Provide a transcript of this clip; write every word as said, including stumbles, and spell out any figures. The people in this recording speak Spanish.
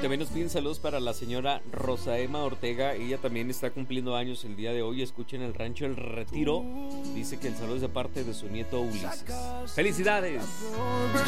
también nos piden saludos para la señora Rosa Emma Ortega. Ella también está cumpliendo años el día de hoy. Escuchen el rancho El Retiro. Dice que el saludo es de parte de su nieto Ulises. ¡Felicidades!